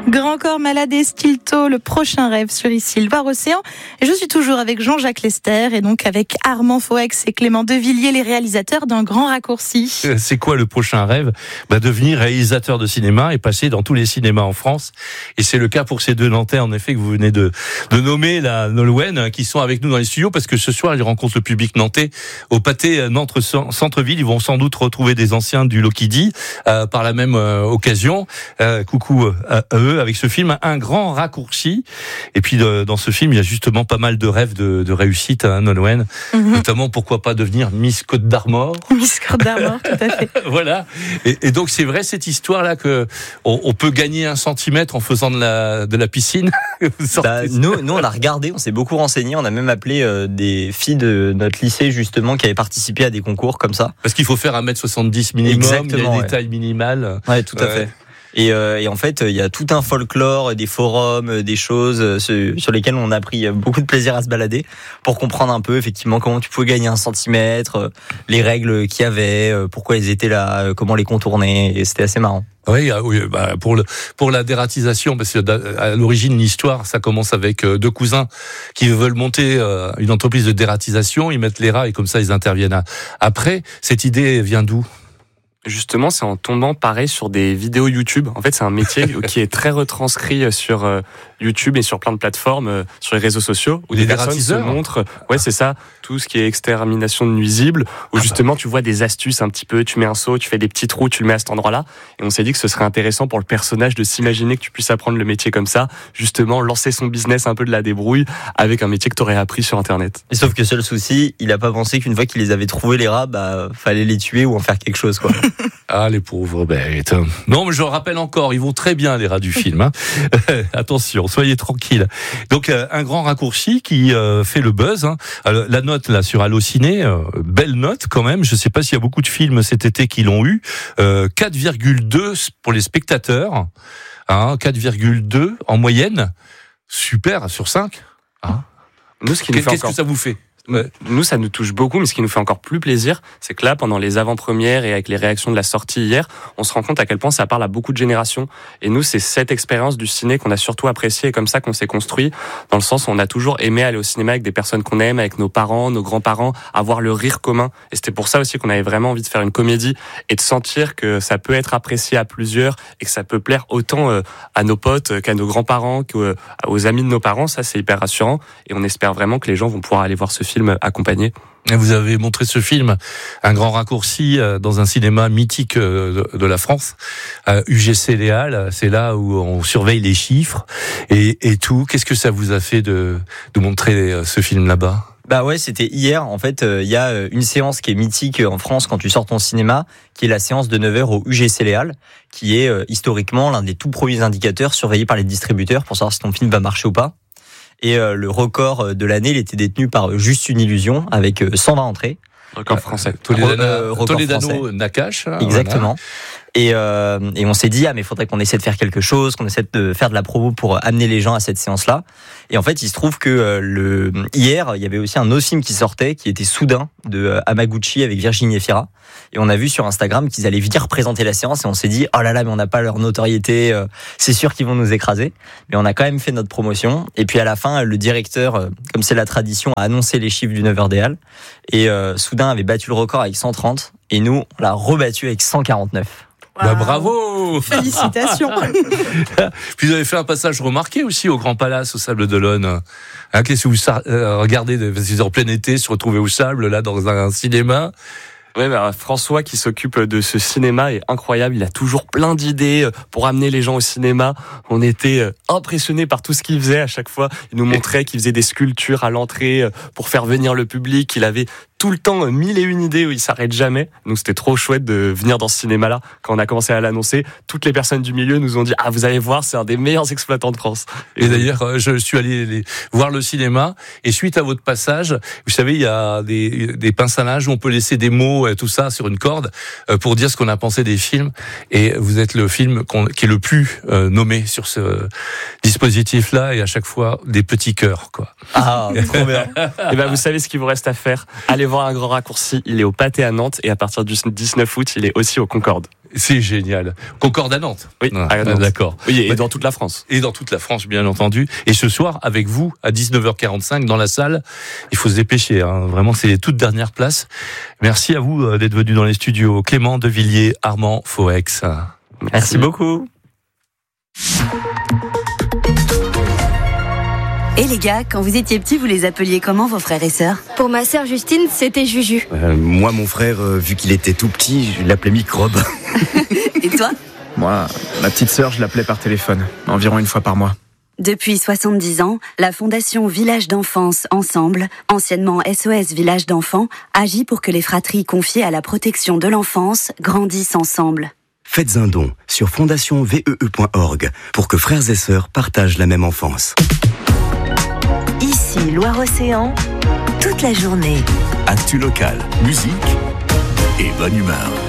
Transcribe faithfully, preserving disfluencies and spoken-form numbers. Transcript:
Grand corps malade et Stilto, le prochain rêve sur ici, le Var Océan. Et je suis toujours avec Jean-Jacques Lester et donc avec Armand Foex et Clément Devilliers, les réalisateurs d'un Grand Raccourci. C'est quoi le prochain rêve ? Bah, devenir réalisateur de cinéma et passer dans tous les cinémas en France. Et c'est le cas pour ces deux Nantais, en effet, que vous venez de, de nommer, la Nolwenn, qui sont avec nous dans les studios, parce que ce soir, ils rencontrent le public nantais au Pâté Nantes Centre-Ville. Ils vont sans doute retrouver des anciens du Lokidi euh, par la même euh, occasion. Euh, coucou à eux. Avec ce film, un grand raccourci. Et puis de, dans ce film, il y a justement pas mal de rêves de, de réussite à hein, Nolwenn. Mm-hmm. Notamment, pourquoi pas devenir Miss Côte d'Armor. Miss Côte d'Armor, tout à fait. Voilà. Et, et donc c'est vrai cette histoire-là que on, on peut gagner un centimètre en faisant de la de la piscine. Bah, nous, nous, on a regardé, on s'est beaucoup renseigné. On a même appelé euh, des filles de notre lycée justement qui avaient participé à des concours comme ça. Parce qu'il faut faire un mètre soixante-dix minimum. Exactement, il y a des ouais. tailles minimales. Ouais, tout à euh, fait. Et, euh, et en fait, il y a tout un folklore, des forums, des choses euh, sur lesquelles on a pris beaucoup de plaisir à se balader pour comprendre un peu effectivement comment tu pouvais gagner un centimètre, euh, les règles qu'il y avait, euh, pourquoi elles étaient là, euh, comment les contourner. Et c'était assez marrant. Oui, oui, bah pour le pour la dératisation, parce que à l'origine l'histoire, ça commence avec deux cousins qui veulent monter une entreprise de dératisation. Ils mettent les rats et comme ça ils interviennent après. Cette idée vient d'où ? Justement, c'est en tombant pareil sur des vidéos YouTube. En fait, c'est un métier qui est très retranscrit sur YouTube et sur plein de plateformes, sur les réseaux sociaux, où des, des personnes se montrent. Ouais, c'est ça. Tout ce qui est extermination de nuisibles, où justement tu vois des astuces un petit peu. Tu mets un seau, tu fais des petits trous, tu le mets à cet endroit-là. Et on s'est dit que ce serait intéressant pour le personnage de s'imaginer que tu puisses apprendre le métier comme ça, justement lancer son business un peu de la débrouille avec un métier que t'aurais appris sur Internet. Et sauf que seul souci, il a pas pensé qu'une fois qu'il les avait trouvés les rats, bah fallait les tuer ou en faire quelque chose, quoi. Ah, les pauvres bêtes. Non, mais je rappelle encore, ils vont très bien, les rats du film. Hein. Attention, soyez tranquilles. Donc, euh, un grand raccourci qui euh, fait le buzz. Hein. Alors, la note, là, sur Allociné, euh, belle note quand même. Je ne sais pas s'il y a beaucoup de films cet été qui l'ont eu. Euh, quatre virgule deux pour les spectateurs. Hein, quatre virgule deux en moyenne. Super, sur cinq. Hein. Nous, ce qui nous fait Qu'est-ce encore... que ça vous fait ? Ouais. Nous, ça nous touche beaucoup, mais ce qui nous fait encore plus plaisir, c'est que là, pendant les avant-premières et avec les réactions de la sortie hier, on se rend compte à quel point ça parle à beaucoup de générations. Et nous, c'est cette expérience du ciné qu'on a surtout appréciée et comme ça qu'on s'est construit, dans le sens où on a toujours aimé aller au cinéma avec des personnes qu'on aime, avec nos parents, nos grands-parents, avoir le rire commun. Et c'était pour ça aussi qu'on avait vraiment envie de faire une comédie et de sentir que ça peut être apprécié à plusieurs et que ça peut plaire autant à nos potes qu'à nos grands-parents, qu'aux amis de nos parents. Ça, c'est hyper rassurant. Et on espère vraiment que les gens vont pouvoir aller voir ce film accompagné. Vous avez montré ce film, un grand raccourci, dans un cinéma mythique de la France, à U G C Léal. C'est là où on surveille les chiffres et, et tout. Qu'est-ce que ça vous a fait de, de montrer ce film là-bas ? Bah ouais, c'était hier. En fait, il euh, y a une séance qui est mythique en France quand tu sors ton cinéma, qui est la séance de neuf heures au U G C Léal, qui est euh, historiquement l'un des tout premiers indicateurs surveillés par les distributeurs pour savoir si ton film va marcher ou pas. Et euh, le record de l'année, il était détenu par Juste une illusion, avec euh, cent vingt entrées. Record français. Toledano, euh, record Toledano français. Nakache. Exactement. Voilà. Et, euh, et on s'est dit, ah, mais il faudrait qu'on essaie de faire quelque chose, qu'on essaie de faire de la promo pour amener les gens à cette séance-là. Et en fait, il se trouve que euh, le hier, il y avait aussi un autre film qui sortait, qui était Soudain, de euh, Hamaguchi avec Virginie Efira. Et on a vu sur Instagram qu'ils allaient venir présenter la séance et on s'est dit, oh là là, mais on n'a pas leur notoriété, euh, c'est sûr qu'ils vont nous écraser. Mais on a quand même fait notre promotion. Et puis à la fin, le directeur, euh, comme c'est la tradition, a annoncé les chiffres du neuf heures Déal. Et euh, Soudain avait battu le record avec cent trente. Et nous, on l'a rebattu avec cent quarante-neuf. Wow. Bah bravo. Félicitations. Puis vous avez fait un passage remarqué aussi au Grand Palace, au Sable d'Olonne. Hein, qu'est-ce que vous euh, regardez, parce que vous êtes en plein été, se retrouver au Sable, là, dans un cinéma. Ouais, bah, François qui s'occupe de ce cinéma est incroyable. Il a toujours plein d'idées pour amener les gens au cinéma. On était impressionnés par tout ce qu'il faisait à chaque fois. Il nous montrait qu'il faisait des sculptures à l'entrée pour faire venir le public. Il avait tout le temps mille et une idées où il s'arrête jamais. Donc c'était trop chouette de venir dans ce cinéma-là. Quand on a commencé à l'annoncer, toutes les personnes du milieu nous ont dit « Ah, vous allez voir, c'est un des meilleurs exploitants de France ». Et d'ailleurs, je suis allé les, voir le cinéma et suite à votre passage, vous savez, il y a des, des pinces à linge où on peut laisser des mots, tout ça, sur une corde pour dire ce qu'on a pensé des films. Et vous êtes le film qu'on, qui est le plus euh, nommé sur ce dispositif-là et à chaque fois des petits cœurs, quoi. Ah, trop bien. Et ben, vous savez ce qu'il vous reste à faire. Allez voir un grand raccourci. Il est au Pâté à Nantes et à partir du dix-neuf août, il est aussi au Concorde. C'est génial. Concorde à Nantes. Oui, ah, à Nantes. D'accord. Oui, et dans toute la France. Et dans toute la France, bien entendu. Et ce soir, avec vous, à dix-neuf heures quarante-cinq, dans la salle, il faut se dépêcher. Hein. Vraiment, c'est les toutes dernières places. Merci à vous d'être venus dans les studios. Clément Devilliers, Armand Foex. Merci, Merci beaucoup. Et les gars, quand vous étiez petits, vous les appeliez comment vos frères et sœurs ? Pour ma sœur Justine, c'était Juju. Euh, moi, mon frère, euh, vu qu'il était tout petit, je l'appelais Microbe. Et toi ? Moi, ma petite sœur, je l'appelais par téléphone, environ une fois par mois. Depuis soixante-dix ans, la Fondation Village d'Enfance Ensemble, anciennement S O S Village d'Enfants, agit pour que les fratries confiées à la protection de l'enfance grandissent ensemble. Faites un don sur fondation V E E point org pour que frères et sœurs partagent la même enfance. Ici, Loire-Océan, toute la journée. Actu locale, musique et bonne humeur.